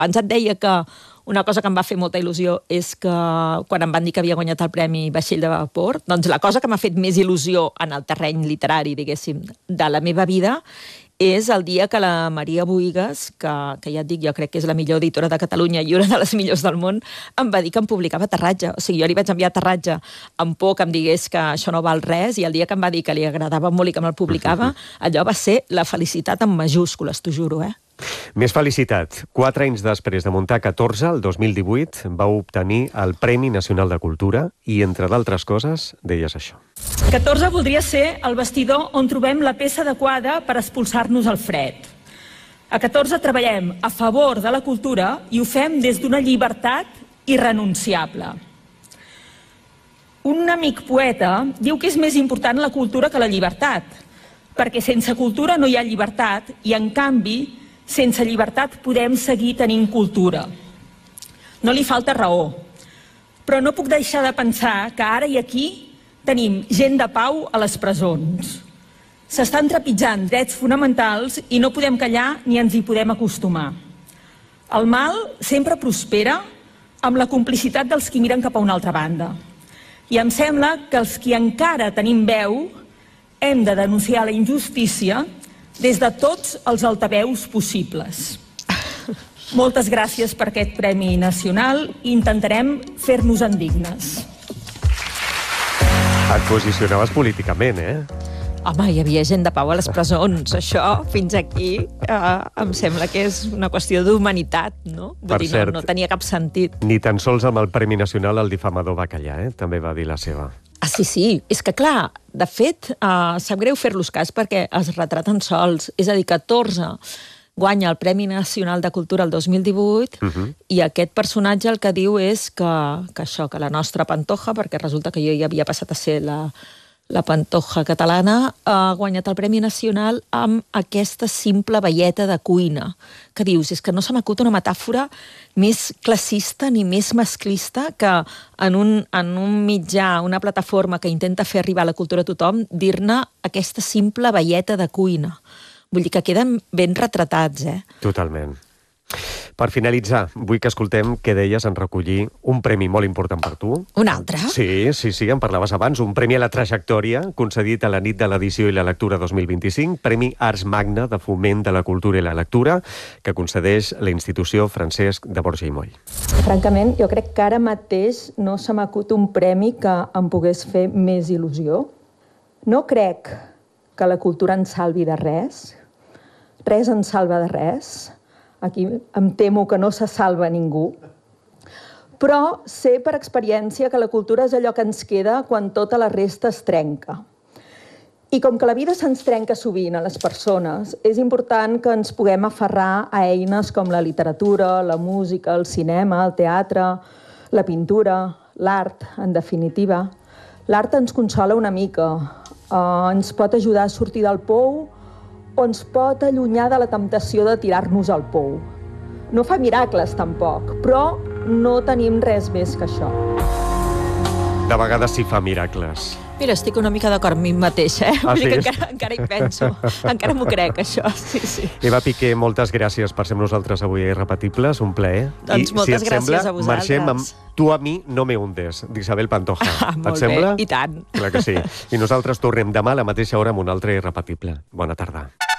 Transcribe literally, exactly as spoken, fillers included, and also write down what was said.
Abans et deia que una cosa que em va fer molta il·lusió és que quan em van dir que havia guanyat el Premi Vaixell de Vapor, doncs la cosa que m'ha fet més il·lusió en el terreny literari, diguéssim, de la meva vida és el dia que la Maria Bohigas, que, que ja et dic, jo crec que és la millor editora de Catalunya i una de les millors del món, em va dir que em publicava Aterratge. O sigui, jo li vaig enviar Aterratge amb por que em digués que això no val res, i el dia que em va dir que li agradava molt i que me'l publicava, allò va ser la felicitat en majúscules, t'ho juro, eh? Més felicitat. Quatre anys després de muntar catorze, el dos mil divuit, vau obtenir el Premi Nacional de Cultura i, entre d'altres coses, deies això. catorze voldria ser el vestidor on trobem la peça adequada per expulsar-nos el fred. A catorze treballem a favor de la cultura i ho fem des d'una llibertat irrenunciable. Un amic poeta diu que és més important la cultura que la llibertat, perquè sense cultura no hi ha llibertat i, en canvi, sense llibertat podem seguir tenint cultura. No li falta raó, però no puc deixar de pensar que ara i aquí tenim gent de pau a les presons. S'estan trepitjant drets fonamentals i no podem callar ni ens hi podem acostumar. El mal sempre prospera amb la complicitat dels qui miren cap a una altra banda. I em sembla que els qui encara tenim veu hem de denunciar la injustícia des de tots els altaveus possibles. Moltes gràcies per aquest Premi Nacional i intentarem fer-nos-en dignes. Et posicionaves políticament, eh? Home, hi havia gent de pau a les presons. Això, fins aquí, eh, em sembla que és una qüestió d'humanitat, no? Vull Per dir, cert, no, no tenia cap sentit. Ni tan sols amb el Premi Nacional el difamador va callar, eh? També va dir la seva. Ah, sí, sí. És que, clar, de fet, eh, sap greu fer-los cas perquè es retraten sols. És a dir, catorze guanya el Premi Nacional de Cultura el dos mil divuit uh -huh. i aquest personatge el que diu és que, que això, que la nostra Pantoja, perquè resulta que jo ja havia passat a ser la, la Pantoja catalana, ha guanyat el Premi Nacional amb aquesta simple velleta de cuina. Que dius, és que no se m'acut una metàfora més classista ni més masclista que en un, en un mitjà, una plataforma que intenta fer arribar la cultura a tothom, dir-ne aquesta simple velleta de cuina. Vull dir que queden ben retratats, eh? Totalment. Per finalitzar, vull que escoltem què deies en recollir un premi molt important per tu. Un altre? Sí, sí, sí, en parlaves abans. Un premi a la trajectòria, concedit a la nit de l'edició i la lectura dos mil vint-i-cinc, Premi Ars Magna de Foment de la Cultura i la Lectura, que concedeix la institució Francesc de Borja i Moll. Francament, jo crec que ara mateix no se m'acut un premi que em pogués fer més il·lusió. No crec que la cultura ens salvi de res. Res ens salva de res. Aquí em temo que no se salva ningú. Però sé per experiència que la cultura és allò que ens queda quan tota la resta es trenca. I com que la vida se'ns trenca sovint a les persones, és important que ens puguem aferrar a eines com la literatura, la música, el cinema, el teatre, la pintura, l'art, en definitiva. L'art ens consola una mica, eh, ens pot ajudar a sortir del pou o ens pot allunyar de la temptació de tirar-nos al pou. No fa miracles, tampoc, però no tenim res més que això. De vegades sí fa miracles. Mira, estic una mica d'acord amb mi mateixa, eh? Ah, Vull dir sí? que encara, encara hi penso. Encara m'ho crec, això. Sí, sí. Eva Piqué, moltes gràcies per ser amb nosaltres avui a Irrepetibles, un plaer. Doncs I, moltes si et gràcies sembla, a vosaltres. marxem amb Tu a mi no me hundes, d'Isabel Pantoja. Ah, molt et sembla? bé, i tant. Clar que sí. I nosaltres tornem demà a la mateixa hora amb un altre Irrepetible. Bona tarda.